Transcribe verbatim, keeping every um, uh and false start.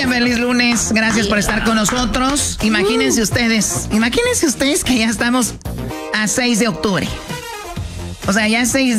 feliz lunes. Gracias por estar con nosotros. Imagínense ustedes, imagínense ustedes que ya estamos a seis de octubre. O sea, ya es seis